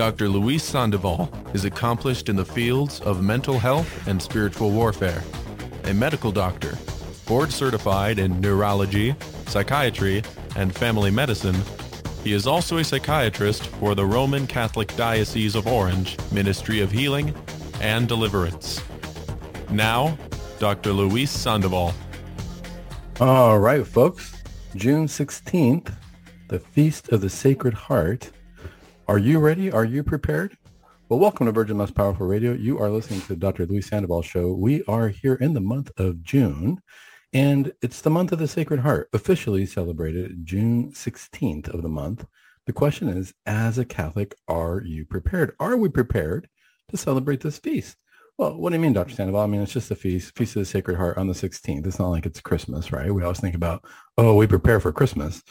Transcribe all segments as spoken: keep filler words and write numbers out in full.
Doctor Luis Sandoval is accomplished in the fields of mental health and spiritual warfare, a medical doctor, board certified in neurology, psychiatry, and family medicine. He is also a psychiatrist for the Roman Catholic Diocese of Orange Ministry of Healing and Deliverance. Now, Doctor Luis Sandoval. All right, folks. June sixteenth, the Feast of the Sacred Heart. Are you ready? Are you prepared? Well, welcome to Virgin Most Powerful Radio. You are listening to the Doctor Luis Sandoval Show. We are here in the month of June, and it's the month of the Sacred Heart, officially celebrated June sixteenth of the month. The question is, as a Catholic, are you prepared? Are we prepared to celebrate this feast? Well, what do you mean, Doctor Sandoval? I mean, it's just a feast, Feast of the Sacred Heart on the sixteenth. It's not like it's Christmas, right? We always think about, oh, we prepare for Christmas.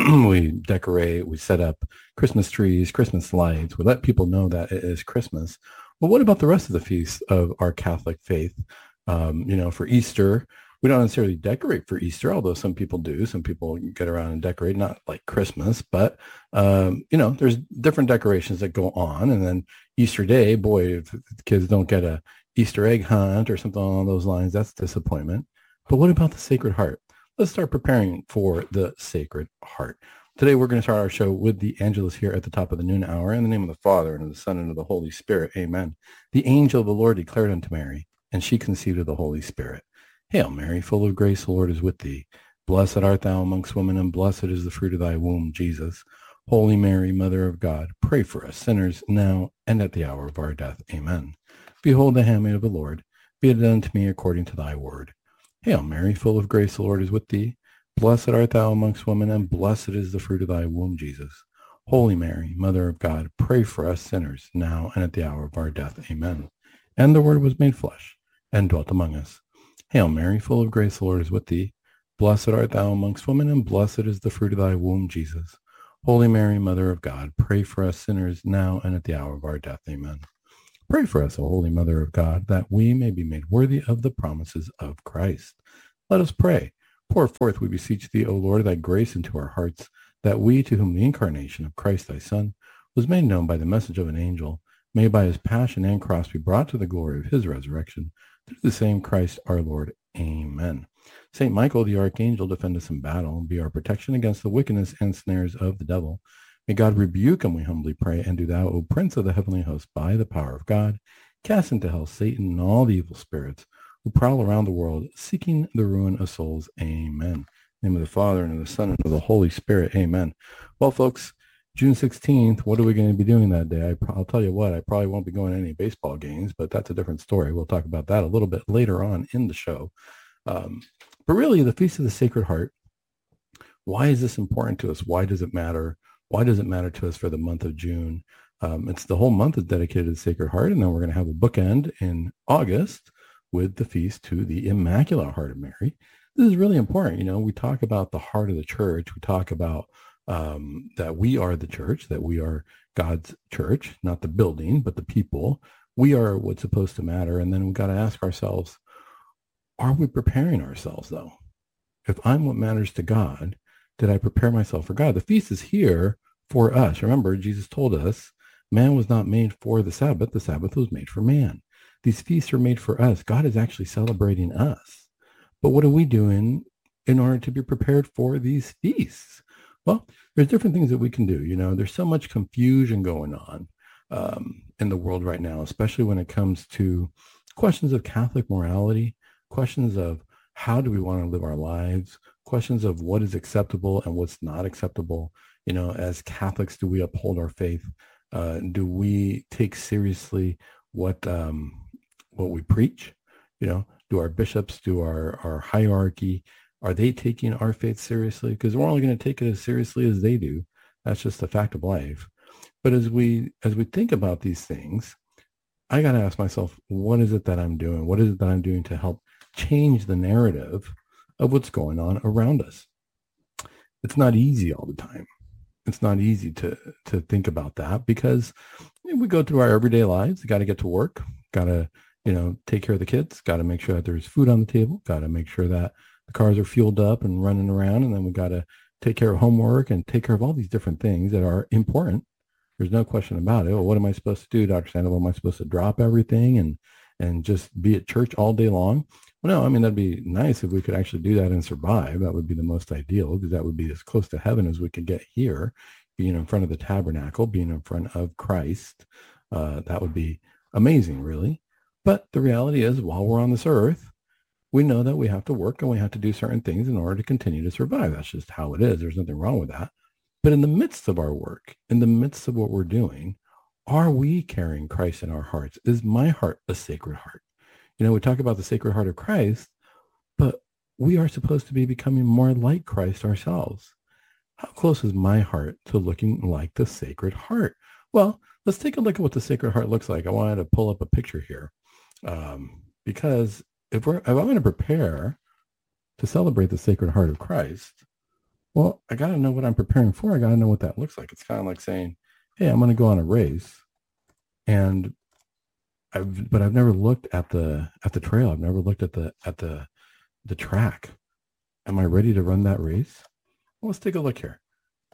We decorate, we set up Christmas trees, Christmas lights. We let people know that it is Christmas. But what about the rest of the feasts of our Catholic faith? Um, you know, for Easter, we don't necessarily decorate for Easter, although some people do. Some people get around and decorate, not like Christmas, but, um, you know, there's different decorations that go on. And then Easter Day, boy, if the kids don't get a Easter egg hunt or something along those lines, that's disappointment. But what about the Sacred Heart? Let's start preparing for the Sacred Heart. Today, we're going to start our show with the Angelus here at the top of the noon hour. In the name of the Father, and of the Son, and of the Holy Spirit. Amen. The angel of the Lord declared unto Mary, and she conceived of the Holy Spirit. Hail Mary, full of grace, the Lord is with thee. Blessed art thou amongst women, and blessed is the fruit of thy womb, Jesus. Holy Mary, Mother of God, pray for us sinners now and at the hour of our death. Amen. Behold the handmaid of the Lord. Be it done to me according to thy word. Hail Mary, full of grace, the Lord is with thee. Blessed art thou amongst women, and blessed is the fruit of thy womb, Jesus. Holy Mary, Mother of God, pray for us sinners, now and at the hour of our death. Amen. And the Word was made flesh, and dwelt among us. Hail Mary, full of grace, the Lord is with thee. Blessed art thou amongst women, and blessed is the fruit of thy womb, Jesus. Holy Mary, Mother of God, pray for us sinners, now and at the hour of our death. Amen. Pray for us, O Holy Mother of God, that we may be made worthy of the promises of Christ. Let us pray. Pour forth, we beseech thee, O Lord, thy grace into our hearts, that we, to whom the incarnation of Christ thy Son was made known by the message of an angel, may by his passion and cross be brought to the glory of his resurrection, through the same Christ our Lord. Amen. Saint Michael, the archangel, defend us in battle, and be our protection against the wickedness and snares of the devil. May God rebuke him, we humbly pray, and do thou, O Prince of the heavenly host, by the power of God, cast into hell Satan and all the evil spirits who prowl around the world, seeking the ruin of souls. Amen. In the name of the Father, and of the Son, and of the Holy Spirit. Amen. Well, folks, June sixteenth, what are we going to be doing that day? I, I'll tell you what, I probably won't be going to any baseball games, but that's a different story. We'll talk about that a little bit later on in the show. Um, but really, the Feast of the Sacred Heart, why is this important to us? Why does it matter? Why does it matter to us for the month of June? Um, it's the whole month is dedicated to the Sacred Heart, and then we're going to have a bookend in August with the feast to the Immaculate Heart of Mary. This is really important. You know, we talk about the heart of the church. We talk about um, that we are the church, that we are God's church, not the building, but the people. We are what's supposed to matter. And then we've got to ask ourselves, are we preparing ourselves, though? If I'm what matters to God, did I prepare myself for God? The feast is here for us. Remember, Jesus told us, man was not made for the Sabbath. The Sabbath was made for man. These feasts are made for us. God is actually celebrating us. But what are we doing in order to be prepared for these feasts? Well, there's different things that we can do. You know, there's so much confusion going on um, in the world right now, especially when it comes to questions of Catholic morality, questions of how do we want to live our lives, questions of what is acceptable and what's not acceptable. You know, as Catholics, do we uphold our faith? Uh, do we take seriously what um, what we preach? You know, do our bishops, do our, our hierarchy, are they taking our faith seriously? Because we're only going to take it as seriously as they do. That's just a fact of life. But as we as we think about these things, I got to ask myself, what is it that I'm doing? What is it that I'm doing to help change the narrative of what's going on around us? It's not easy all the time. It's not easy to to think about that because we go through our everyday lives. Got to get to work. Got to, you know, take care of the kids. Got to make sure that there's food on the table. Got to make sure that the cars are fueled up and running around. And then we got to take care of homework and take care of all these different things that are important. There's no question about it. Well, what am I supposed to do, Doctor Sandoval? Am I supposed to drop everything and and just be at church all day long? Well, no, I mean, that'd be nice if we could actually do that and survive. That would be the most ideal, because that would be as close to heaven as we could get here, being in front of the tabernacle, being in front of Christ. Uh, that would be amazing, really. But the reality is, while we're on this earth, we know that we have to work and we have to do certain things in order to continue to survive. That's just how it is. There's nothing wrong with that. But in the midst of our work, in the midst of what we're doing, are we carrying Christ in our hearts? Is my heart a sacred heart? You know, we talk about the sacred heart of Christ, but we are supposed to be becoming more like Christ ourselves. How close is my heart to looking like the Sacred Heart? Well, let's take a look at what the Sacred Heart looks like. I wanted to pull up a picture here um, because if we're if I'm going to prepare to celebrate the Sacred Heart of Christ, well, I got to know what I'm preparing for. I got to know what that looks like. It's kind of like saying, hey, I'm going to go on a race, and I've but I've never looked at the at the trail. I've never looked at the at the the track. Am I ready to run that race? Well, let's take a look here.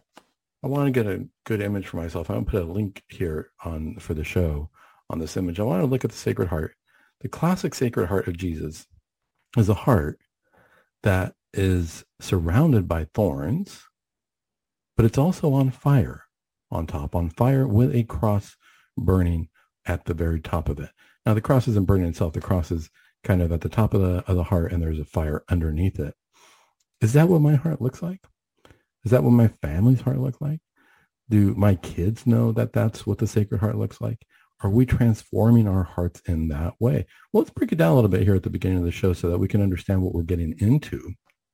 I want to get a good image for myself. I'm going to put a link here on for the show on this image. I want to look at the Sacred Heart. The classic Sacred Heart of Jesus is a heart that is surrounded by thorns, but it's also on fire, on top, on fire with a cross burning at the very top of it. Now, the cross isn't burning itself. The cross is kind of at the top of the, of the heart, and there's a fire underneath it. Is that what my heart looks like? Is that what my family's heart looks like? Do my kids know that that's what the Sacred Heart looks like? Are we transforming our hearts in that way? Well, let's break it down a little bit here at the beginning of the show so that we can understand what we're getting into.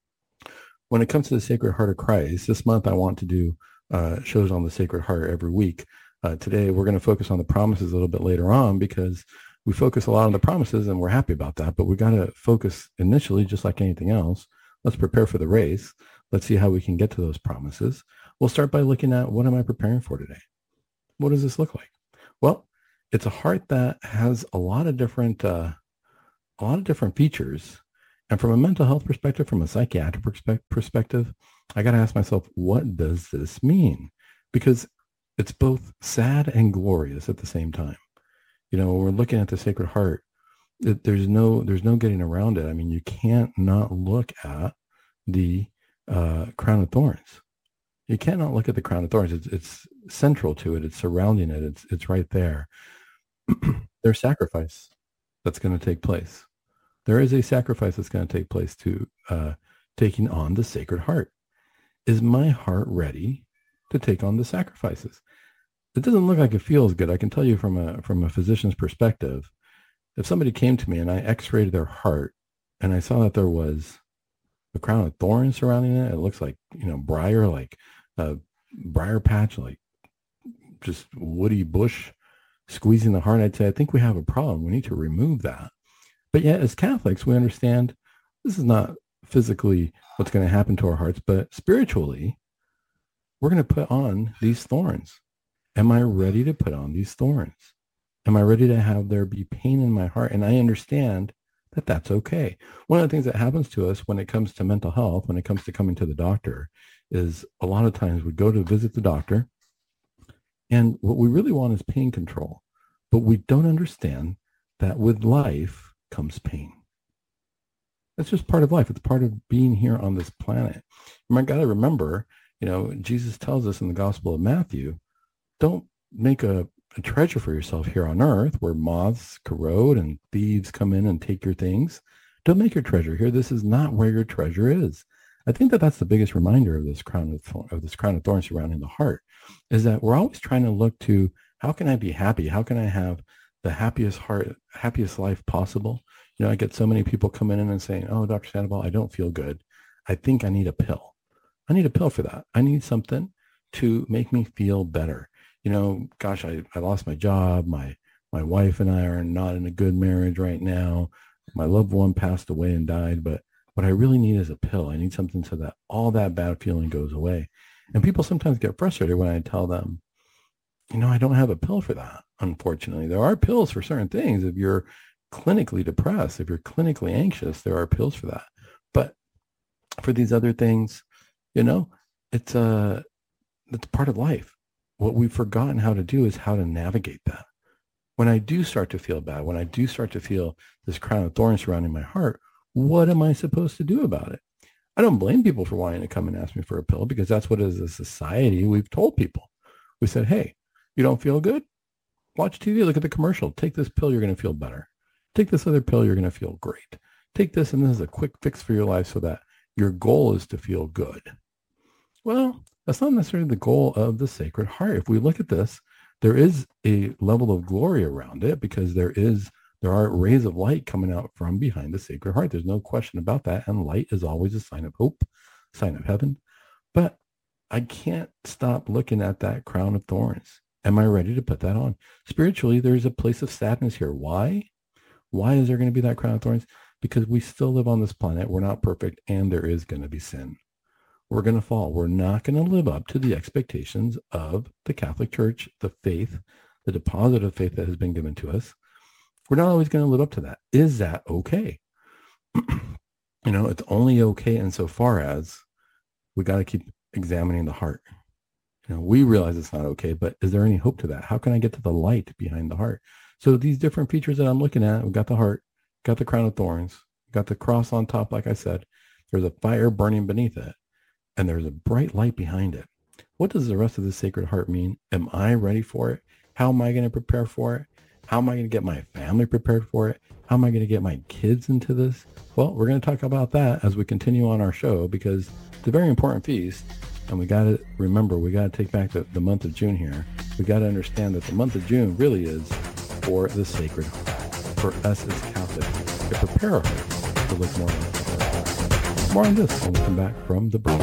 When it comes to the Sacred Heart of Christ, this month I want to do uh, shows on the Sacred Heart every week. Uh, today we're going to focus on the promises a little bit later on, because we focus a lot on the promises and we're happy about that, but we got to focus initially, just like anything else. Let's prepare for the race. Let's see how we can get to those promises. We'll start by looking at, what am I preparing for today? What does this look like? Well, it's a heart that has a lot of different, uh, a lot of different features. And from a mental health perspective, from a psychiatric perspe- perspective, I got to ask myself, what does this mean? Because it's both sad and glorious at the same time. You know, when we're looking at the Sacred Heart, it, there's no, there's no getting around it. I mean, you can't not look at the uh, crown of thorns. You cannot look at the crown of thorns. It's, it's central to it. It's surrounding it. It's, it's right there. There's sacrifice that's going to take place. There is a sacrifice that's going to take place to uh, taking on the Sacred Heart. Is my heart ready to take on the sacrifices? It doesn't look like it feels good. I can tell you from a from a physician's perspective, if somebody came to me and I x-rayed their heart and I saw that there was a crown of thorns surrounding it, it looks like, you know, briar, like a briar patch, like just woody bush squeezing the heart, I'd say, I think we have a problem. We need to remove that. But yet, as Catholics, we understand this is not physically what's going to happen to our hearts, but spiritually, we're going to put on these thorns. Am I ready to put on these thorns? Am I ready to have there be pain in my heart? And I understand that that's okay. One of the things that happens to us when it comes to mental health, when it comes to coming to the doctor, is a lot of times we go to visit the doctor, and what we really want is pain control. But we don't understand that with life comes pain. That's just part of life. It's part of being here on this planet. You got to remember, you know, Jesus tells us in the Gospel of Matthew, don't make a, a treasure for yourself here on earth where moths corrode and thieves come in and take your things. Don't make your treasure here. This is not where your treasure is. I think that that's the biggest reminder of this crown of, thorn, of this crown of thorns surrounding the heart, is that we're always trying to look to, how can I be happy? How can I have the happiest heart, happiest life possible? You know, I get so many people coming in and saying, oh, Doctor Sandoval, I don't feel good. I think I need a pill. I need a pill for that. I need something to make me feel better. You know, gosh, I, I lost my job. My, my wife and I are not in a good marriage right now. My loved one passed away and died, but what I really need is a pill. I need something so that all that bad feeling goes away. And people sometimes get frustrated when I tell them, you know, I don't have a pill for that, unfortunately. There are pills for certain things. If you're clinically depressed, if you're clinically anxious, there are pills for that. But for these other things, you know, it's uh, it's part of life. what we've forgotten how to do is how to navigate that. When I do start to feel bad, when I do start to feel this crown of thorns surrounding my heart, what am I supposed to do about it? I don't blame people for wanting to come and ask me for a pill, because that's what as a society we've told people. We said, hey, you don't feel good? Watch T V, look at the commercial. Take this pill, you're going to feel better. Take this other pill, you're going to feel great. Take this, and this is a quick fix for your life so that your goal is to feel good. Well, that's not necessarily the goal of the Sacred Heart. If we look at this, there is a level of glory around it, because there is there are rays of light coming out from behind the Sacred Heart. There's no question about that. And light is always a sign of hope, sign of heaven. But I can't stop looking at that crown of thorns. Am I ready to put that on? Spiritually, there's a place of sadness here. Why? Why is there going to be that crown of thorns? Because we still live on this planet. We're not perfect, and there is going to be sin. We're going to fall. We're not going to live up to the expectations of the Catholic Church, the faith, the deposit of faith that has been given to us. We're not always going to live up to that. Is that okay? You know, it's only okay insofar as we got to keep examining the heart. You know, we realize it's not okay, but is there any hope to that? How can I get to the light behind the heart? So these different features that I'm looking at, we've got the heart, got the crown of thorns, got the cross on top, like I said. There's a fire burning beneath it, and there's a bright light behind it. What does the rest of the Sacred Heart mean? Am I ready for it? How am I going to prepare for it? How am I going to get my family prepared for it? How am I going to get my kids into this? Well, we're going to talk about that as we continue on our show, because it's a very important feast. And we got to remember, we got to take back the, the month of June here. We got to understand that the month of June really is for the Sacred Heart, for us as Catholics, to prepare our hearts to look more like the Sacred Heart. More on this when we come back from the break.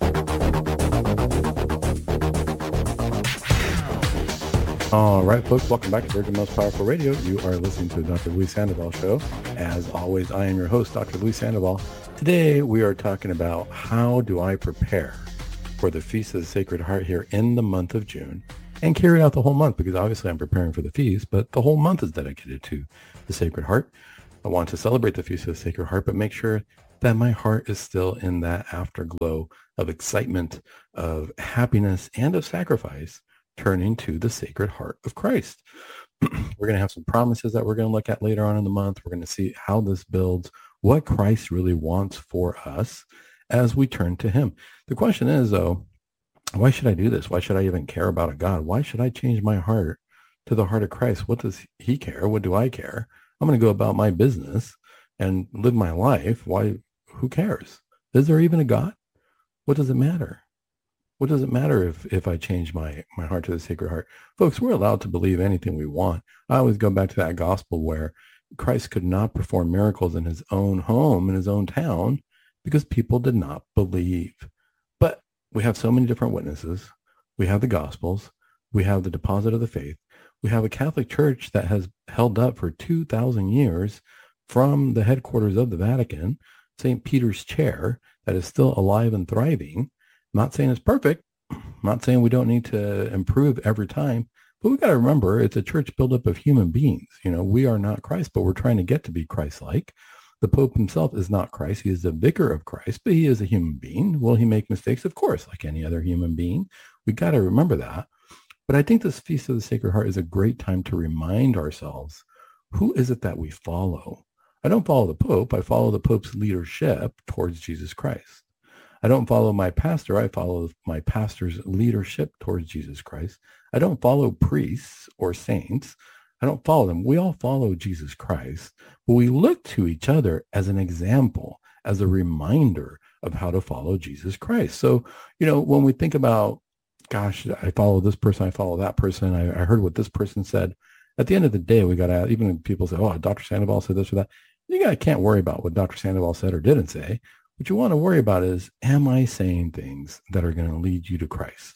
All right, folks, welcome back to Virgin Most Powerful Radio. You are listening to the Doctor Luis Sandoval Show. As always, I am your host, Doctor Luis Sandoval. Today, we are talking about how do I prepare for the Feast of the Sacred Heart here in the month of June, and carry out the whole month, because obviously I'm preparing for the feast, but the whole month is dedicated to the Sacred Heart. I want to celebrate the Feast of the Sacred Heart, but make sure that my heart is still in that afterglow of excitement, of happiness, and of sacrifice, turning to the Sacred Heart of Christ. We're going to have some promises that we're going to look at later on in the month. We're going to see how this builds, what Christ really wants for us as we turn to him. The question is, though, why should I do this? Why should I even care about a God? Why should I change my heart to the heart of Christ? What does he care? What do I care? I'm going to go about my business and live my life. Why? Who cares? Is there even a God? What does it matter? What does it matter if, if I change my, my heart to the Sacred Heart? Folks, we're allowed to believe anything we want. I always go back to that gospel where Christ could not perform miracles in his own home, in his own town, because people did not believe. But we have so many different witnesses. We have the Gospels. We have the deposit of the faith. We have a Catholic Church that has held up for two thousand years from the headquarters of the Vatican, Saint Peter's chair, that is still alive and thriving. I'm not saying it's perfect. I'm not saying we don't need to improve every time, but we got to remember it's a church built up of human beings. You know, we are not Christ, but we're trying to get to be Christ-like. The Pope himself is not Christ. He is the vicar of Christ, but he is a human being. Will he make mistakes? Of course, like any other human being. We got to remember that. But I think this Feast of the Sacred Heart is a great time to remind ourselves, who is it that we follow? I don't follow the Pope. I follow the Pope's leadership towards Jesus Christ. I don't follow my pastor. I follow my pastor's leadership towards Jesus Christ. I don't follow priests or saints. I don't follow them. We all follow Jesus Christ, but we look to each other as an example, as a reminder of how to follow Jesus Christ. So, you know, when we think about, gosh, I follow this person, I follow that person, I, I heard what this person said. At the end of the day, we got to, even when people say, oh, Doctor Sandoval said this or that, you gotta, can't worry about what Doctor Sandoval said or didn't say. What you want to worry about is, am I saying things that are going to lead you to Christ?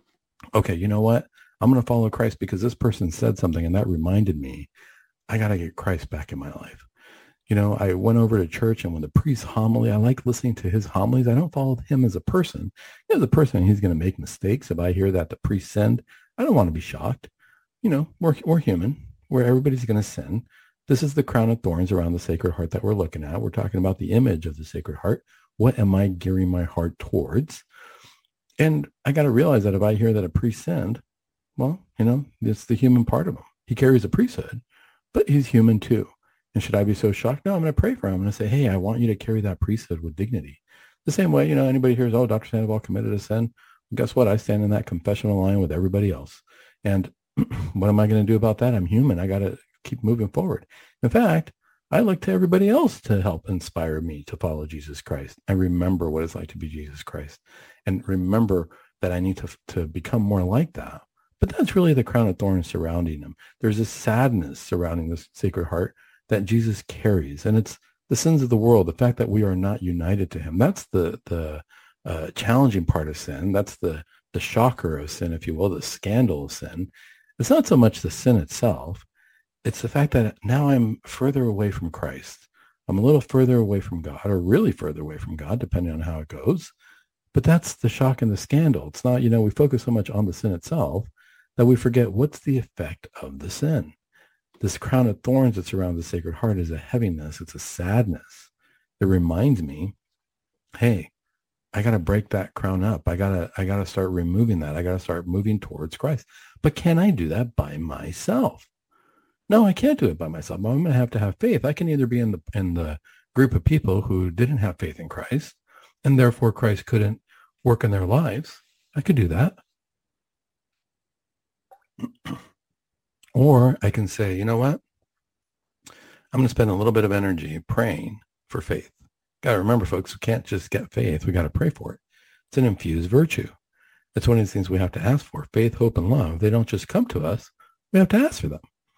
Okay, you know what? I'm going to follow Christ because this person said something and that reminded me, I got to get Christ back in my life. You know, I went over to church, and when the priest homily, I like listening to his homilies. I don't follow him as a person. You know, as a person, he's going to make mistakes. If I hear that the priest sinned, I don't want to be shocked. You know, we're, we're human, where everybody's going to sin. This is the crown of thorns around the Sacred Heart that we're looking at. We're talking about the image of the Sacred Heart. What am I gearing my heart towards? And I got to realize that if I hear that a priest sinned, Well, you know, it's the human part of him. He carries a priesthood, but he's human too. And should I be so shocked? No, I'm going to pray for him. I'm going to say, hey, I want you to carry that priesthood with dignity. The same way, you know, anybody hears, oh, Doctor Sandoval committed a sin. Well, guess what? I stand in that confessional line with everybody else. And what am I going to do about that? I'm human. I got to keep moving forward. In fact, I look to everybody else to help inspire me to follow Jesus Christ. I remember what it's like to be Jesus Christ and remember that I need to, to become more like that. But that's really the crown of thorns surrounding him. There's a sadness surrounding this Sacred Heart that Jesus carries. And it's the sins of the world, the fact that we are not united to him. That's the the uh, challenging part of sin. That's the, the shocker of sin, if you will, the scandal of sin. It's not so much the sin itself. It's the fact that now I'm further away from Christ. I'm a little further away from God, or really further away from God, depending on how it goes. But that's the shock and the scandal. It's not, you know, we focus so much on the sin itself that we forget what's the effect of the sin. This crown of thorns that surrounds the Sacred Heart is a heaviness. It's a sadness. It reminds me, hey, I got to break that crown up. I got to, I got to start removing that. I got to start moving towards Christ. But can I do that by myself? No, I can't do it by myself. I'm going to have to have faith. I can either be in the, in the group of people who didn't have faith in Christ, and therefore Christ couldn't work in their lives. I could do that. Or I can say, you know what? I'm going to spend a little bit of energy praying for faith. Got to remember, folks, we can't just get faith. We got to pray for it. It's an infused virtue. It's one of these things we have to ask for. Faith, hope, and love. They don't just come to us. We have to ask for them.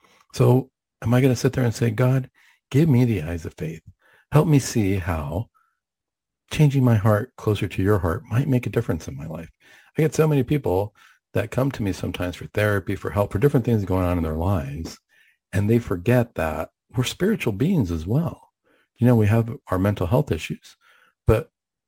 So am I going to sit there and say, God, give me the eyes of faith. Help me see how changing my heart closer to your heart might make a difference in my life. I get so many people that come to me sometimes for therapy, for help, for different things going on in their lives. And they forget that we're spiritual beings as well. You know, we have our mental health issues, but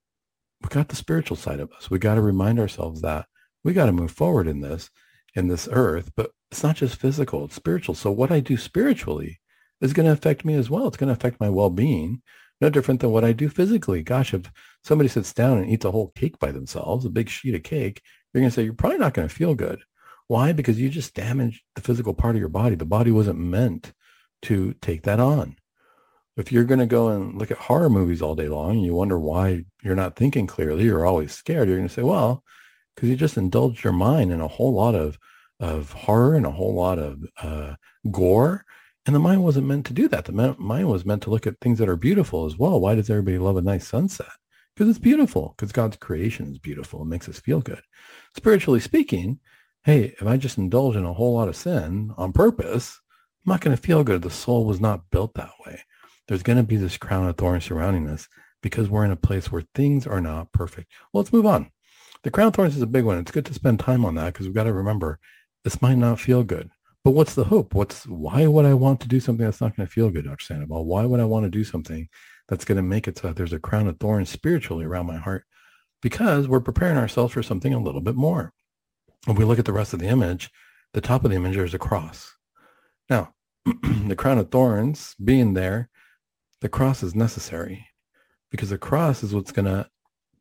we got the spiritual side of us. We got to remind ourselves that we got to move forward in this, in this earth, but it's not just physical, it's spiritual. So what I do spiritually is going to affect me as well. It's going to affect my well-being, no different than what I do physically. Gosh, if somebody sits down and eats a whole cake by themselves, a big sheet of cake, you're going to say, you're probably not going to feel good. Why? Because you just damaged the physical part of your body. The body wasn't meant to take that on. If you're going to go and look at horror movies all day long and you wonder why you're not thinking clearly, you're always scared, you're going to say, well, because you just indulged your mind in a whole lot of, of horror and a whole lot of uh, gore. And the mind wasn't meant to do that. The mind was meant to look at things that are beautiful as well. Why does everybody love a nice sunset? Because it's beautiful, because God's creation is beautiful. It makes us feel good. Spiritually speaking, hey, if I just indulge in a whole lot of sin on purpose, I'm not going to feel good. The soul was not built that way. There's going to be this crown of thorns surrounding us because we're in a place where things are not perfect. Well, let's move on. The crown of thorns is a big one. It's good to spend time on that because we've got to remember this might not feel good. But what's the hope? What's why would I want to do something that's not going to feel good, Doctor Sandoval? Why would I want to do something that's going to make it so that there's a crown of thorns spiritually around my heart? Because we're preparing ourselves for something a little bit more. If we look at the rest of the image, the top of the image, there's a cross. Now, the crown of thorns being there, the cross is necessary because the cross is what's going to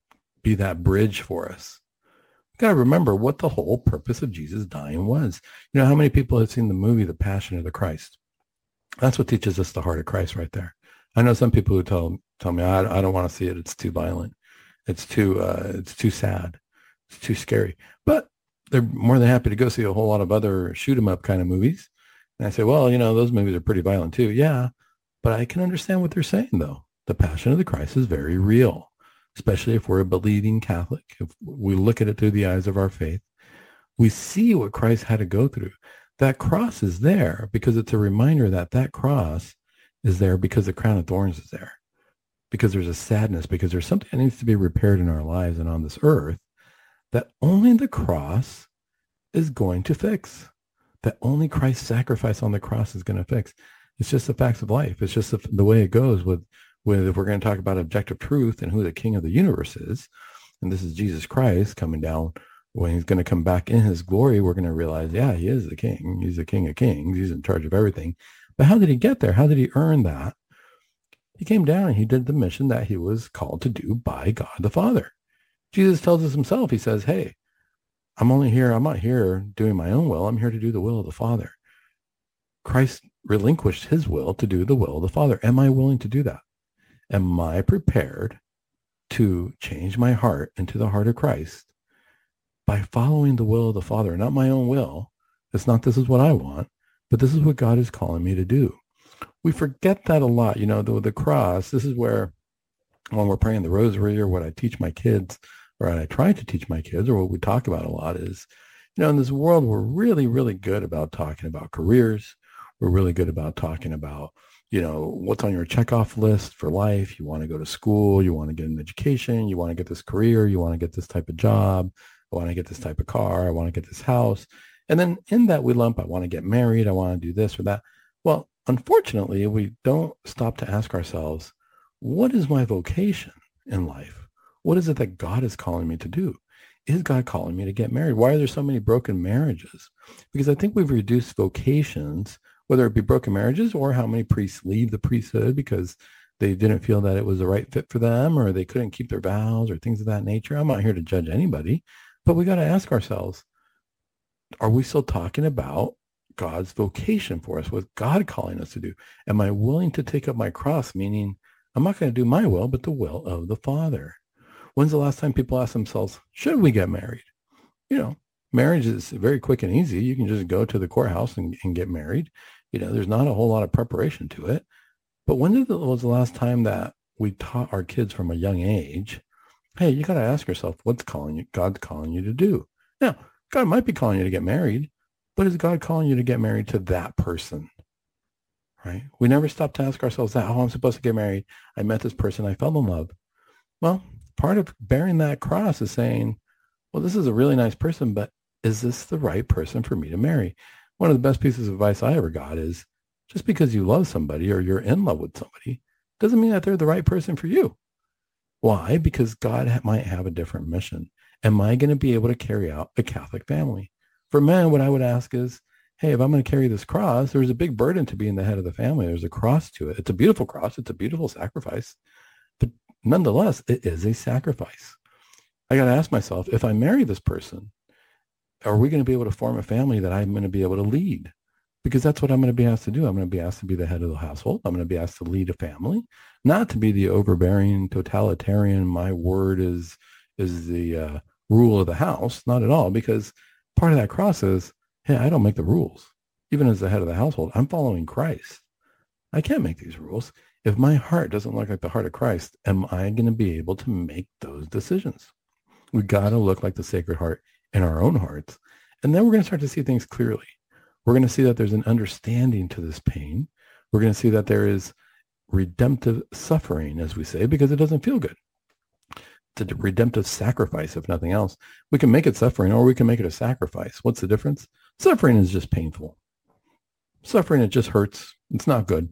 be that bridge for us. We've got to remember what the whole purpose of Jesus dying was. You know, how many people have seen the movie, The Passion of the Christ? That's what teaches us the heart of Christ right there. I know some people who tell tell me, I, I don't want to see it. It's too violent. It's too, uh, it's too sad. It's too scary. But they're more than happy to go see a whole lot of other shoot 'em up kind of movies. And I say, well, you know, those movies are pretty violent too. Yeah, but I can understand what they're saying, though. The Passion of the Christ is very real, especially if we're a believing Catholic. If we look at it through the eyes of our faith, we see what Christ had to go through. That cross is there because it's a reminder that that cross is there because the crown of thorns is there, because there's a sadness, because there's something that needs to be repaired in our lives and on this earth that only the cross is going to fix, that only Christ's sacrifice on the cross is going to fix. It's just the facts of life. It's just the, the way it goes with, with, if we're going to talk about objective truth and who the king of the universe is, and this is Jesus Christ coming down, when he's going to come back in his glory, we're going to realize, yeah, he is the king. He's the king of kings. He's in charge of everything. But how did he get there? How did he earn that? He came down and he did the mission that he was called to do by God the Father. Jesus tells us himself, he says, hey, I'm only here, I'm not here doing my own will. I'm here to do the will of the Father. Christ relinquished his will to do the will of the Father. Am I willing to do that? Am I prepared to change my heart into the heart of Christ by following the will of the Father, not my own will? It's not this is what I want, but this is what God is calling me to do. We forget that a lot. You know, the, the cross, this is where when we're praying the rosary, or what I teach my kids, or what I try to teach my kids, or what we talk about a lot is, you know, in this world, we're really, really good about talking about careers. We're really good about talking about, you know, what's on your checkoff list for life. You want to go to school. You want to get an education. You want to get this career. You want to get this type of job. I want to get this type of car. I want to get this house. And then in that we lump, I want to get married. I want to do this or that. Well, unfortunately, we don't stop to ask ourselves, what is my vocation in life? What is it that God is calling me to do? Is God calling me to get married? Why are there so many broken marriages? Because I think we've reduced vocations, whether it be broken marriages or how many priests leave the priesthood because they didn't feel that it was the right fit for them, or they couldn't keep their vows, or things of that nature. I'm not here to judge anybody, but we got to ask ourselves, are we still talking about God's vocation for us? What's God calling us to do? Am I willing to take up my cross? Meaning, I'm not going to do my will, but the will of the Father. When's the last time people ask themselves, should we get married? You know, marriage is very quick and easy. You can just go to the courthouse and, and get married. You know, there's not a whole lot of preparation to it. But when did the, was the last time that we taught our kids from a young age, hey, you got to ask yourself, what's calling you, God's calling you to do? Now, God might be calling you to get married, but is God calling you to get married to that person? Right? We never stop to ask ourselves that, oh, I'm supposed to get married. I met this person. I fell in love. Well, part of bearing that cross is saying, well, this is a really nice person, but is this the right person for me to marry? One of the best pieces of advice I ever got is, just because you love somebody or you're in love with somebody doesn't mean that they're the right person for you. Why? Because God ha- might have a different mission. Am I going to be able to carry out a Catholic family? For men, what I would ask is, hey, if I'm going to carry this cross, there's a big burden to being the head of the family. There's a cross to it. It's a beautiful cross. It's a beautiful sacrifice. But nonetheless, it is a sacrifice. I got to ask myself, if I marry this person, are we going to be able to form a family that I'm going to be able to lead? Because that's what I'm going to be asked to do. I'm going to be asked to be the head of the household. I'm going to be asked to lead a family, not to be the overbearing, totalitarian, my word is is the uh, rule of the house. Not at all, because part of that cross is, hey, I don't make the rules. Even as the head of the household, I'm following Christ. I can't make these rules. If my heart doesn't look like the heart of Christ, am I going to be able to make those decisions? We got to look like the Sacred Heart in our own hearts. And then we're going to start to see things clearly. We're going to see that there's an understanding to this pain. We're going to see that there is redemptive suffering, as we say, because it doesn't feel good. It's a redemptive sacrifice, if nothing else. We can make it suffering, or we can make it a sacrifice. What's the difference? Suffering is just painful. Suffering, it just hurts. It's not good.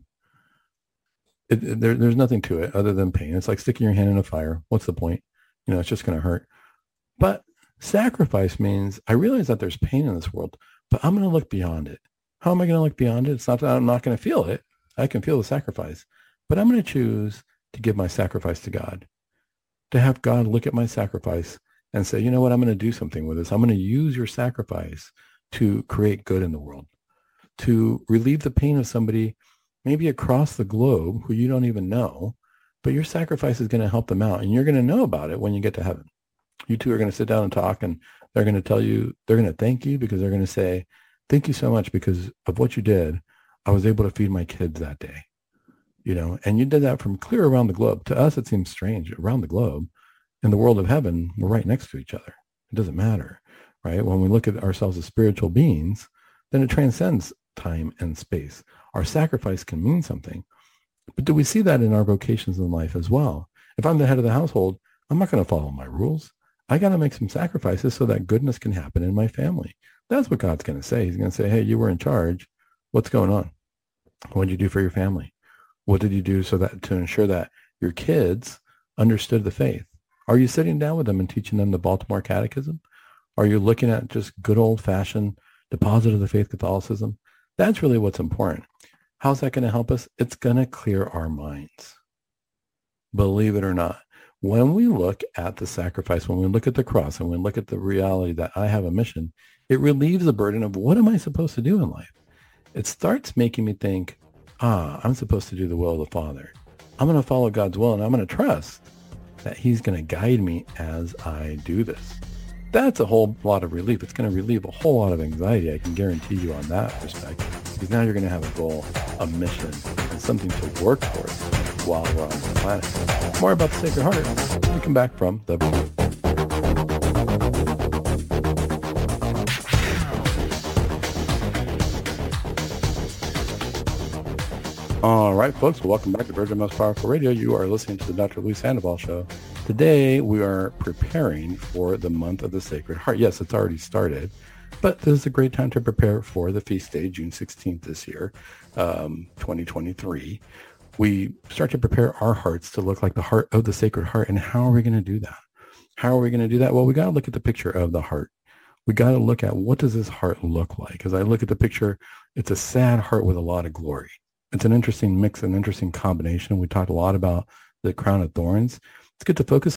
It, it, there, there's nothing to it other than pain. It's like sticking your hand in a fire. What's the point? You know, it's just going to hurt. But sacrifice means I realize that there's pain in this world, but I'm going to look beyond it. How am I going to look beyond it? It's not that I'm not going to feel it. I can feel the sacrifice, but I'm going to choose to give my sacrifice to God, to have God look at my sacrifice and say, you know what, I'm going to do something with this. I'm going to use your sacrifice to create good in the world, to relieve the pain of somebody maybe across the globe who you don't even know, but your sacrifice is going to help them out, and you're going to know about it when you get to heaven. You two are going to sit down and talk, and they're going to tell you, they're going to thank you, because they're going to say, thank you so much because of what you did. I was able to feed my kids that day, you know, and you did that from clear around the globe. To us, it seems strange. Around the globe, in the world of heaven, we're right next to each other. It doesn't matter, right? When we look at ourselves as spiritual beings, then it transcends time and space. Our sacrifice can mean something. But do we see that in our vocations in life as well? If I'm the head of the household, I'm not going to follow my rules. I got to make some sacrifices so that goodness can happen in my family. That's what God's going to say. He's going to say, hey, you were in charge. What's going on? What did you do for your family? What did you do so that to ensure that your kids understood the faith? Are you sitting down with them and teaching them the Baltimore Catechism? Are you looking at just good old-fashioned deposit of the faith Catholicism? That's really what's important. How's that going to help us? It's going to clear our minds. Believe it or not. when we look at the sacrifice, when we look at the cross, and we look at the reality that I have a mission, it relieves the burden of what am I supposed to do in life? It starts making me think, ah, I'm supposed to do the will of the Father. I'm going to follow God's will, and I'm going to trust that he's going to guide me as I do this. That's a whole lot of relief. It's going to relieve a whole lot of anxiety. I can guarantee you on that respect, because now you're going to have a goal, a mission, and something to work towards while we're on this planet. More about the Sacred Heart when we come back from the break. All right, folks, welcome back to Virgin Most Powerful Radio. You are listening to the Doctor Luis Sandoval Show. Today, we are preparing for the month of the Sacred Heart. Yes, it's already started, but this is a great time to prepare for the feast day, June sixteenth this year, um, twenty twenty-three. We start to prepare our hearts to look like the heart of the Sacred Heart. And how are we going to do that? How are we going to do that? Well, we got to look at the picture of the heart. We got to look at what does this heart look like? As I look at the picture, it's a sad heart with a lot of glory. It's an interesting mix, an interesting combination. We talked a lot about the crown of thorns. It's good to focus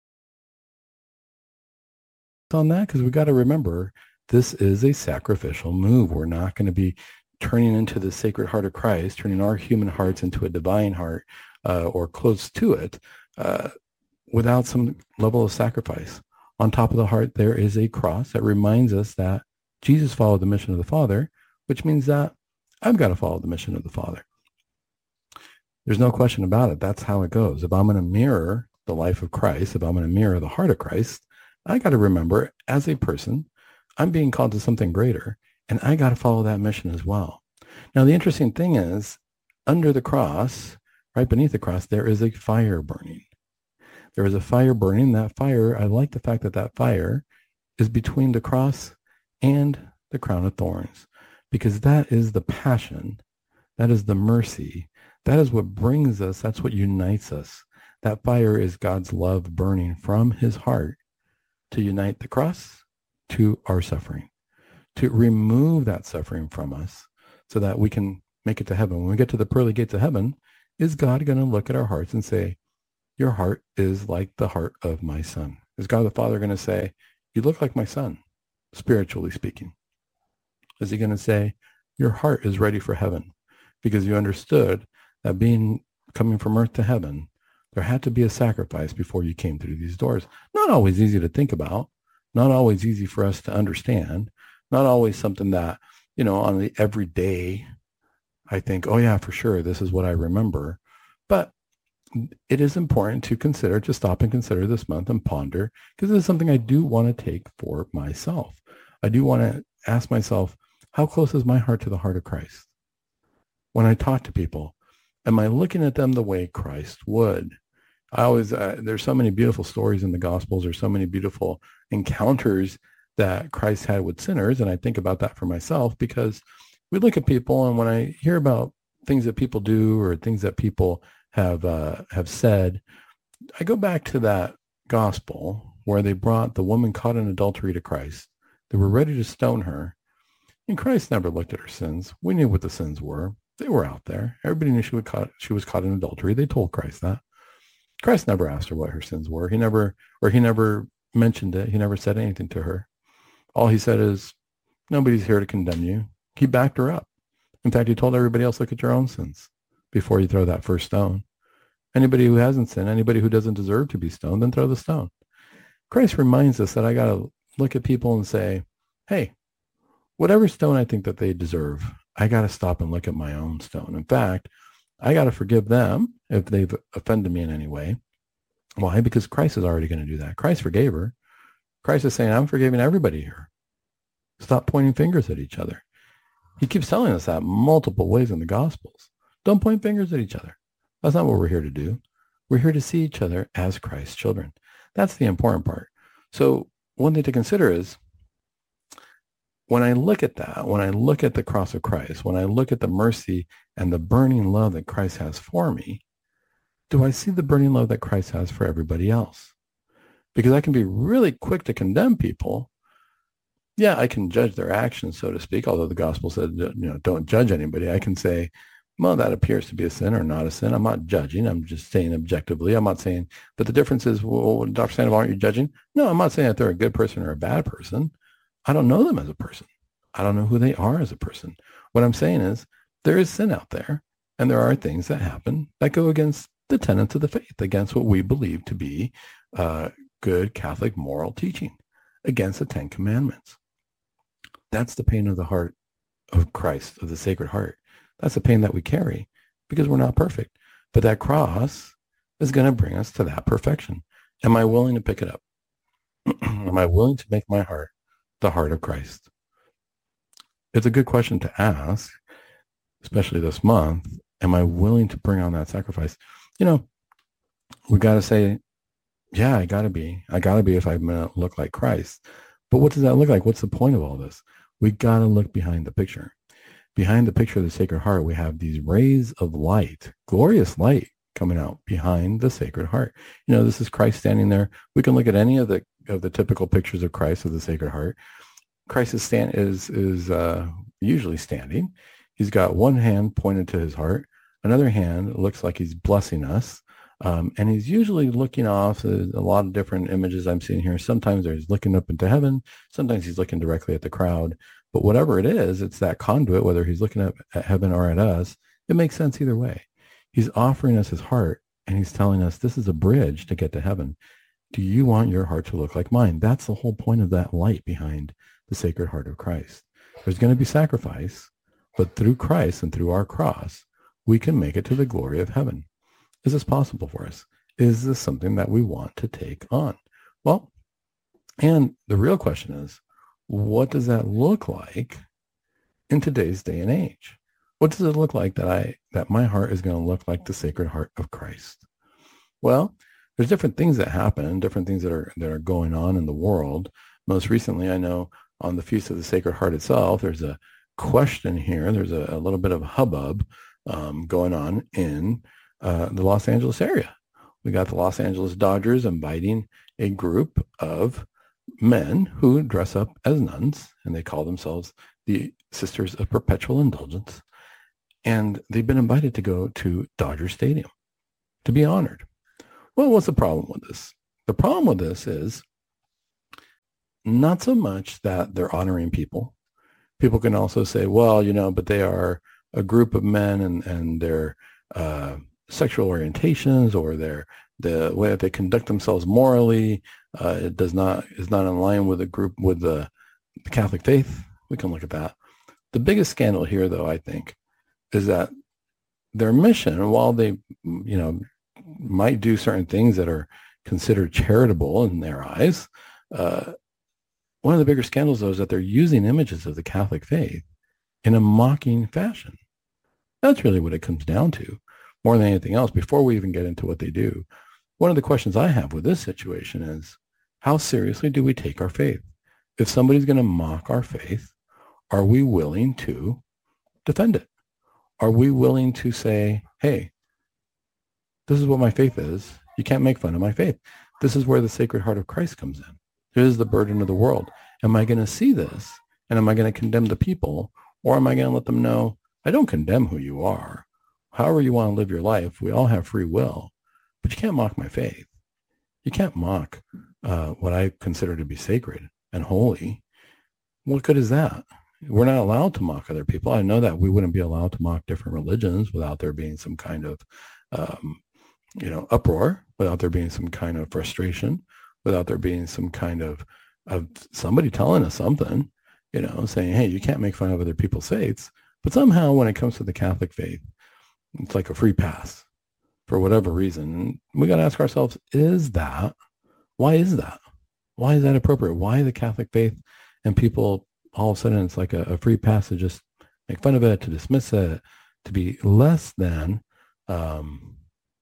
on that because we got to remember this is a sacrificial move. We're not going to be turning into the Sacred Heart of Christ, turning our human hearts into a divine heart uh, or close to it uh, without some level of sacrifice. On top of the heart, there is a cross that reminds us that Jesus followed the mission of the Father, which means that I've got to follow the mission of the Father. There's no question about it. That's how it goes. If I'm going to mirror the life of Christ, if I'm going to mirror the heart of Christ, I got to remember as a person, I'm being called to something greater, and I got to follow that mission as well. Now, the interesting thing is, under the cross, right beneath the cross, there is a fire burning. There is a fire burning. That fire, I like the fact that that fire is between the cross and the crown of thorns, because that is the passion. That is the mercy. That is what brings us, that's what unites us. That fire is God's love burning from his heart to unite the cross to our suffering, to remove that suffering from us so that we can make it to heaven. When we get to the pearly gates of heaven, is God going to look at our hearts and say, your heart is like the heart of my son? Is God the Father going to say, you look like my son, spiritually speaking? Is he going to say, your heart is ready for heaven because you understood that being coming from earth to heaven, there had to be a sacrifice before you came through these doors. Not always easy to think about, not always easy for us to understand, not always something that, you know, on the everyday, I think, oh yeah, for sure, this is what I remember. But it is important to consider, to stop and consider this month and ponder, because this is something I do want to take for myself. I do want to ask myself, how close is my heart to the heart of Christ? When I talk to people, am I looking at them the way Christ would? I always, uh, there's so many beautiful stories in the Gospels. There's so many beautiful encounters that Christ had with sinners. And I think about that for myself because we look at people, and when I hear about things that people do or things that people have uh, have said, I go back to that gospel where they brought the woman caught in adultery to Christ. They were ready to stone her. And Christ never looked at her sins. We knew what the sins were. They were out there. Everybody knew she was caught, she was caught in adultery. They told Christ that. Christ never asked her what her sins were. He never, or he never mentioned it. He never said anything to her. All he said is, nobody's here to condemn you. He backed her up. In fact, he told everybody else, look at your own sins before you throw that first stone. Anybody who hasn't sinned, anybody who doesn't deserve to be stoned, then throw the stone. Christ reminds us that I got to look at people and say, hey, whatever stone I think that they deserve, I got to stop and look at my own stone. In fact, I got to forgive them if they've offended me in any way. Why? Because Christ is already going to do that. Christ forgave her. Christ is saying, I'm forgiving everybody here. Stop pointing fingers at each other. He keeps telling us that multiple ways in the Gospels. Don't point fingers at each other. That's not what we're here to do. We're here to see each other as Christ's children. That's the important part. So one thing to consider is, when I look at that, when I look at the cross of Christ, when I look at the mercy and the burning love that Christ has for me, do I see the burning love that Christ has for everybody else? Because I can be really quick to condemn people. Yeah, I can judge their actions, so to speak, although the gospel said, you know, don't judge anybody. I can say, Well, that appears to be a sin or not a sin. I'm not judging. I'm just saying objectively. I'm not saying, but the difference is, well, Doctor Sandoval, aren't you judging? No, I'm not saying that they're a good person or a bad person. I don't know them as a person. I don't know who they are as a person. What I'm saying is there is sin out there, and there are things that happen that go against the tenets of the faith, against what we believe to be uh, good Catholic moral teaching, against the Ten Commandments. That's the pain of the heart of Christ, of the Sacred Heart. That's the pain that we carry because we're not perfect. But that cross is going to bring us to that perfection. Am I willing to pick it up? Am I willing to make my heart the heart of Christ? It's a good question to ask, especially this month. Am I willing to bring on that sacrifice? You know, we got to say, yeah, I got to be. I got to be if I'm going to look like Christ. But what does that look like? What's the point of all this? We got to look behind the picture. Behind the picture of the Sacred Heart, we have these rays of light, glorious light coming out behind the Sacred Heart. You know, this is Christ standing there. We can look at any of the of the typical pictures of Christ of the Sacred Heart. Christ is stand is is uh, usually standing. He's got one hand pointed to his heart. Another hand looks like he's blessing us. Um, and he's usually looking off. There's a lot of different images I'm seeing here. Sometimes he's looking up into heaven. Sometimes he's looking directly at the crowd. But whatever it is, it's that conduit, whether he's looking up at heaven or at us, it makes sense either way. He's offering us his heart, and he's telling us this is a bridge to get to heaven. Do you want your heart to look like mine? That's the whole point of that light behind the Sacred Heart of Christ. There's going to be sacrifice, but through Christ and through our cross, we can make it to the glory of heaven. Is this possible for us? Is this something that we want to take on? Well, and the real question is, what does that look like in today's day and age? What does it look like that I that my heart is going to look like the Sacred Heart of Christ? Well, there's different things that happen, different things that are that are going on in the world. Most recently, I know on the Feast of the Sacred Heart itself, there's a question here. There's a, a little bit of hubbub um, going on in uh, the Los Angeles area. We got the Los Angeles Dodgers inviting a group of men who dress up as nuns, and they call themselves the Sisters of Perpetual Indulgence. And they've been invited to go to Dodger Stadium to be honored. Well, what's the problem with this? The problem with this is not so much that they're honoring people. People can also say, well, you know, but they are a group of men, and, and their uh, sexual orientations or their the way that they conduct themselves morally uh, it does not is not in line with the group with the, the Catholic faith. We can look at that. The biggest scandal here, though, I think, is that their mission, while they, you know, might do certain things that are considered charitable in their eyes, uh, one of the bigger scandals, though, is that they're using images of the Catholic faith in a mocking fashion. That's really what it comes down to, more than anything else. Before we even get into what they do, one of the questions I have with this situation is, how seriously do we take our faith? If somebody's going to mock our faith, are we willing to defend it? Are we willing to say, hey, this is what my faith is. You can't make fun of my faith. This is where the Sacred Heart of Christ comes in. It is the burden of the world. Am I going to see this? And am I going to condemn the people? Or am I going to let them know, I don't condemn who you are. However you want to live your life, we all have free will. But you can't mock my faith. You can't mock uh, what I consider to be sacred and holy. What good is that? We're not allowed to mock other people. I know that we wouldn't be allowed to mock different religions without there being some kind of, um, you know, uproar, without there being some kind of frustration, without there being some kind of, of somebody telling us something, you know, saying, hey, you can't make fun of other people's faiths. But somehow when it comes to the Catholic faith, it's like a free pass for whatever reason. We got to ask ourselves, is that, why is that? Why is that appropriate? Why the Catholic faith and people, all of a sudden it's like a, a free pass to just make fun of it, to dismiss it, to be less than, um,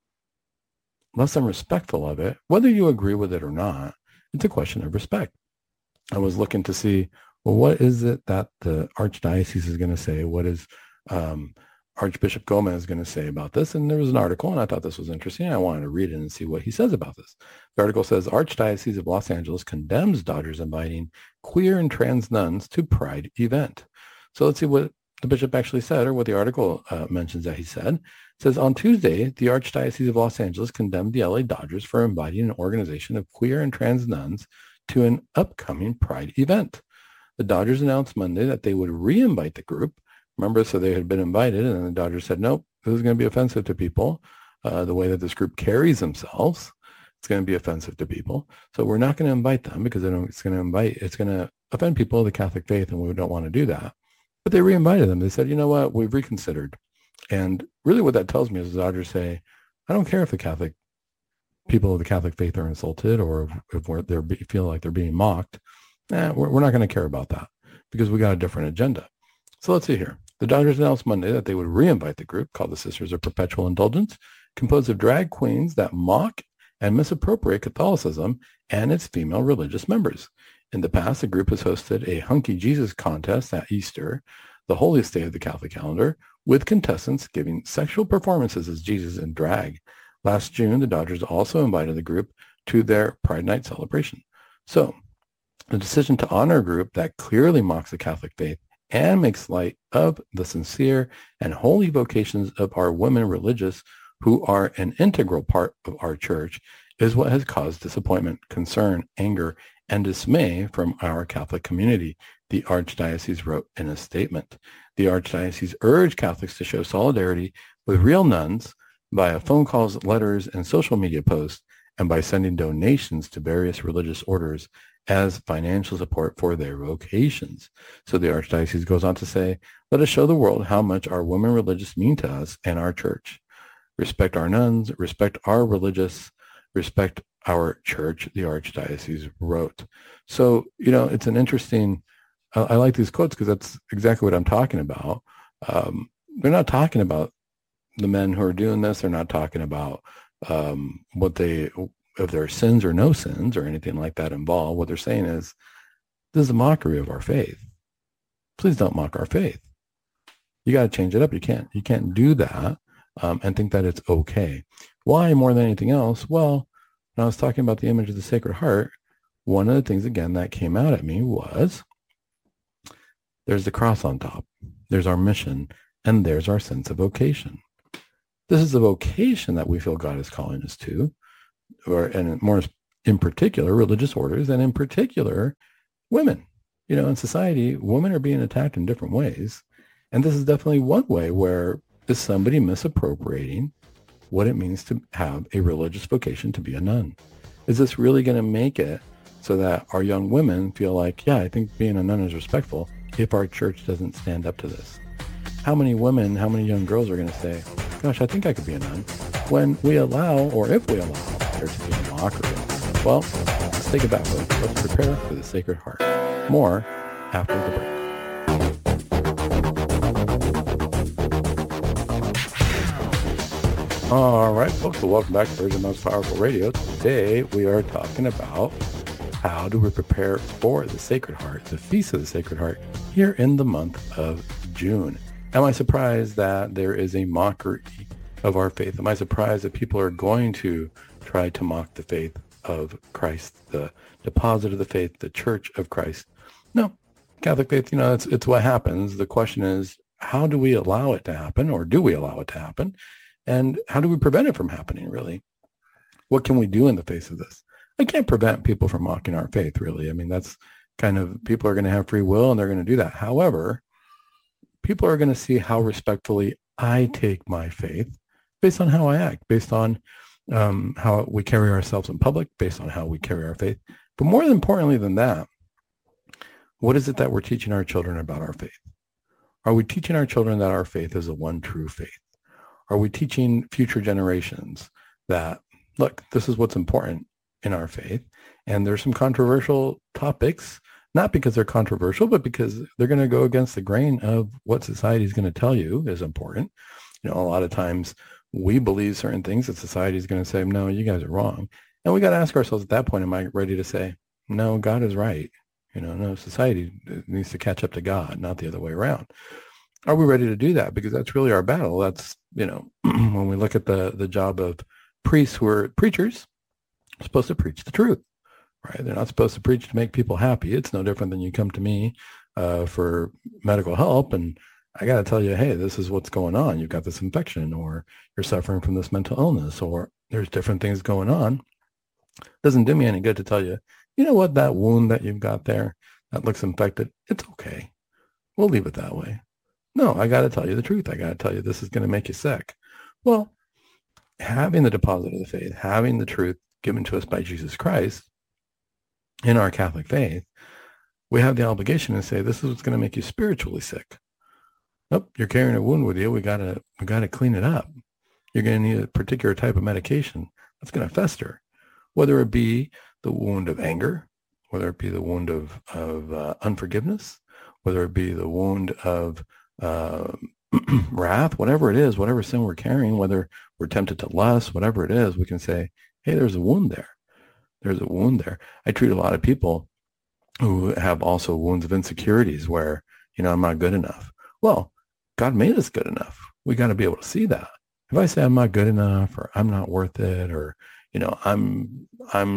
less than respectful of it, whether you agree with it or not. It's a question of respect. I was looking to see, well, what is it that the Archdiocese is going to say? What is um, Archbishop Gomez going to say about this? And there was an article, and I thought this was interesting. I wanted to read it and see what he says about this. The article says, Archdiocese of Los Angeles condemns Dodgers inviting queer and trans nuns to Pride event. So let's see what the bishop actually said, or what the article uh, mentions that he said. It says, on Tuesday, the Archdiocese of Los Angeles condemned the L A Dodgers for inviting an organization of queer and trans nuns to an upcoming Pride event. The Dodgers announced Monday that they would re-invite the group. Remember, so they had been invited, and then the Dodgers said, nope, this is going to be offensive to people. Uh, the way that this group carries themselves, it's going to be offensive to people. So we're not going to invite them because it's going to invite, it's going to offend people of the Catholic faith, and we don't want to do that. But they re-invited them. They said, you know what, we've reconsidered. And really what that tells me is the Dodgers say, I don't care if the Catholic people of the Catholic faith are insulted or if, if they're feel like they're being mocked. Eh, we're, we're not going to care about that because we got a different agenda. So let's see here. The Dodgers announced Monday that they would re-invite the group called the Sisters of Perpetual Indulgence, composed of drag queens that mock and misappropriate Catholicism and its female religious members. In the past, the group has hosted a Hunky Jesus contest at Easter, the holiest day of the Catholic calendar, with contestants giving sexual performances as Jesus in drag. Last June, the Dodgers also invited the group to their Pride Night celebration. So, the decision to honor a group that clearly mocks the Catholic faith and makes light of the sincere and holy vocations of our women religious who are an integral part of our church is what has caused disappointment, concern, anger, and dismay from our Catholic community, the Archdiocese wrote in a statement. The Archdiocese urged Catholics to show solidarity with real nuns via phone calls, letters, and social media posts, and by sending donations to various religious orders as financial support for their vocations. So the Archdiocese goes on to say, let us show the world how much our women religious mean to us and our church. Respect our nuns, respect our religious, respect our church, the Archdiocese wrote. So, you know, it's an interesting, I, I like these quotes because that's exactly what I'm talking about. Um, they're not talking about the men who are doing this. They're not talking about um, what they, if there are sins or no sins or anything like that involved. What they're saying is, this is a mockery of our faith. Please don't mock our faith. You got to change it up. You can't, you can't do that um, and think that it's okay. Why more than anything else? Well, when I was talking about the image of the Sacred Heart, one of the things, again, that came out at me was there's the cross on top. There's our mission, and there's our sense of vocation. This is the vocation that we feel God is calling us to, or and more in particular, religious orders, and in particular, women. You know, in society, women are being attacked in different ways. And this is definitely one way where is somebody misappropriating what it means to have a religious vocation to be a nun. Is this really going to make it so that our young women feel like, yeah, I think being a nun is respectful if our church doesn't stand up to this? How many women, how many young girls are going to say, gosh, I think I could be a nun, when we allow, or if we allow, there to be a mockery? Well, let's take it back. Let's prepare for the Sacred Heart. More after the break. All right, folks, well, welcome back to Virgin Most Powerful Radio. Today, we are talking about how do we prepare for the Sacred Heart, the Feast of the Sacred Heart, here in the month of June. Am I surprised that there is a mockery of our faith? Am I surprised that people are going to try to mock the faith of Christ, the deposit of the faith, the Church of Christ? No. Catholic faith, you know, it's, it's what happens. The question is, how do we allow it to happen, or do we allow it to happen? And how do we prevent it from happening, really? What can we do in the face of this? I can't prevent people from mocking our faith, really. I mean, that's kind of, people are going to have free will and they're going to do that. However, people are going to see how respectfully I take my faith based on how I act, based on um, how we carry ourselves in public, based on how we carry our faith. But more importantly than that, what is it that we're teaching our children about our faith? Are we teaching our children that our faith is the one true faith? Are we teaching future generations that, look, this is what's important in our faith, and there's some controversial topics, not because they're controversial, but because they're going to go against the grain of what society is going to tell you is important. You know, a lot of times we believe certain things that society is going to say, no, you guys are wrong. And we got to ask ourselves at that point, am I ready to say, no, God is right? You know, no, society needs to catch up to God, not the other way around. Are we ready to do that? Because that's really our battle. That's, you know, when we look at the, the job of priests who are preachers, supposed to preach the truth, right? They're not supposed to preach to make people happy. It's no different than you come to me uh, for medical help, and I got to tell you, hey, this is what's going on. You've got this infection, or you're suffering from this mental illness, or there's different things going on. Doesn't do me any good to tell you, you know what, that wound that you've got there that looks infected, it's okay. We'll leave it that way. No, I got to tell you the truth. I got to tell you this is going to make you sick. Well, having the deposit of the faith, having the truth given to us by Jesus Christ in our Catholic faith, we have the obligation to say, this is what's going to make you spiritually sick. Oh, you're carrying a wound with you. We got to we got to clean it up. You're going to need a particular type of medication that's going to fester, whether it be the wound of anger, whether it be the wound of, of uh, unforgiveness, whether it be the wound of uh, wrath, whatever it is, whatever sin we're carrying, whether we're tempted to lust, whatever it is, we can say, hey, there's a wound there. There's a wound there. I treat a lot of people who have also wounds of insecurities where, you know, I'm not good enough. Well, God made us good enough. We got to be able to see that. If I say I'm not good enough, or I'm not worth it, or, you know, I'm,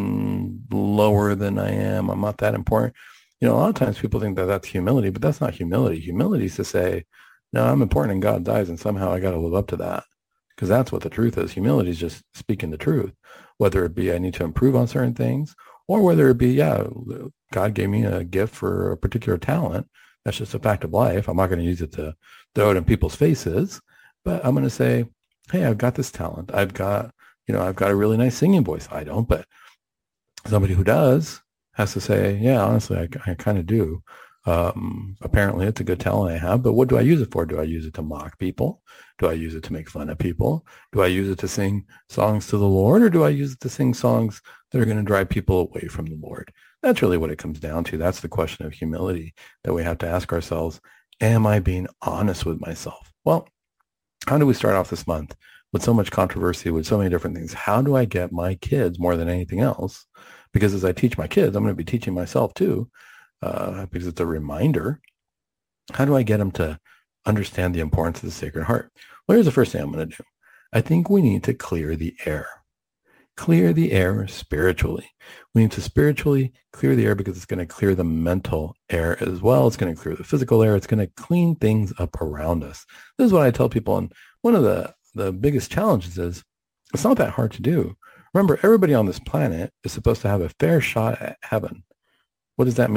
I'm lower than I am, I'm not that important. You know, a lot of times people think that that's humility, but that's not humility. Humility is to say, no, I'm important in God's eyes, and somehow I got to live up to that, because that's what the truth is. Humility is just speaking the truth, whether it be I need to improve on certain things, or whether it be, yeah, God gave me a gift for a particular talent. That's just a fact of life. I'm not going to use it to throw it in people's faces, but I'm going to say, hey, I've got this talent. I've got, you know, I've got a really nice singing voice. I don't, but somebody who does has to say, yeah, honestly, I, I kind of do. Um, apparently it's a good talent I have, but what do I use it for? Do I use it to mock people? Do I use it to make fun of people? Do I use it to sing songs to the Lord, or do I use it to sing songs that are going to drive people away from the Lord? That's really what it comes down to. That's the question of humility that we have to ask ourselves. Am I being honest with myself? Well, how do we start off this month with so much controversy, with so many different things? How do I get my kids, more than anything else? Because as I teach my kids, I'm going to be teaching myself too, uh, because it's a reminder. How do I get them to understand the importance of the Sacred Heart? Well, here's the first thing I'm going to do. I think we need to clear the air. Clear the air spiritually. We need to spiritually clear the air, because it's going to clear the mental air as well. It's going to clear the physical air. It's going to clean things up around us. This is what I tell people. And one of the, the biggest challenges is it's not that hard to do. Remember, everybody on this planet is supposed to have a fair shot at heaven. What does that mean?